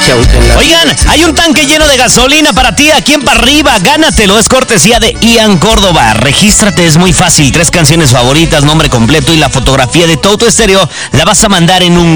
Oigan, hay un tanque lleno de gasolina para ti aquí en Pa' Arriba. Gánatelo, es cortesía de Ian Córdoba. Regístrate, es muy fácil. 3 canciones favoritas, nombre completo y la fotografía de todo tu estéreo la vas a mandar en un